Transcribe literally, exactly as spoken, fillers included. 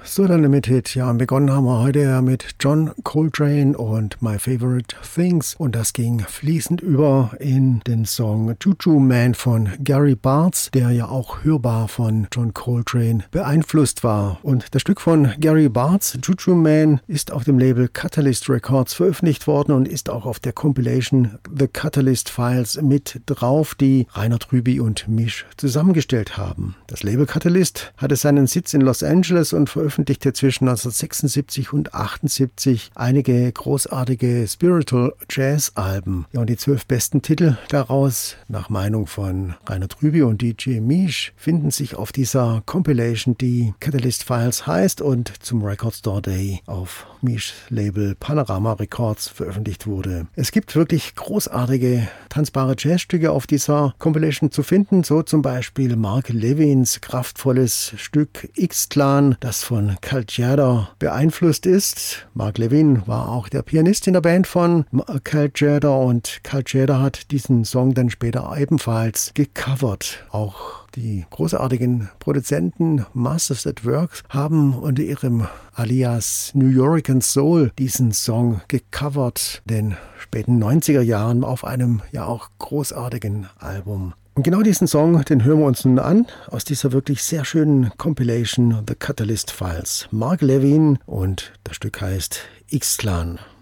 Southern Limited. Ja, und begonnen haben wir heute ja mit John Coltrane und My Favorite Things. Und das ging fließend über in den Song Juju Man von Gary Bartz, der ja auch hörbar von John Coltrane beeinflusst war. Und das Stück von Gary Bartz, Juju Man, ist auf dem Label Catalyst Records veröffentlicht worden und ist auch auf der Compilation The Catalyst Files mit drauf, die Rainer Trüby und Misch zusammengestellt haben. Das Label Catalyst hatte seinen Sitz in Los Angeles und veröffentlichte zwischen neunzehnhundertsechsundsiebzig und achtundsiebzig einige großartige Spiritual Jazz Alben. Ja, und die zwölf besten Titel daraus, nach Meinung von Rainer Trüby und D J Misch, finden sich auf dieser Compilation, die Catalyst Files heißt und zum Record Store Day auf Mischs Label Panorama Records veröffentlicht wurde. Es gibt wirklich großartige, tanzbare Jazzstücke auf dieser Compilation zu finden, so zum Beispiel Mark Levins kraftvolles Stück X-Clan, das von Cal Tjader beeinflusst ist. Mark Levin war auch der Pianist in der Band von Cal Tjader und Cal Tjader hat diesen Song dann später ebenfalls gecovert. Auch die großartigen Produzenten Masters at Work haben unter ihrem alias New Yorican Soul diesen Song gecovert, den späten neunziger Jahren auf einem ja auch großartigen Album. Und genau diesen Song, den hören wir uns nun an, aus dieser wirklich sehr schönen Compilation The Catalyst Files. Mark Levin und das Stück heißt X-Clan.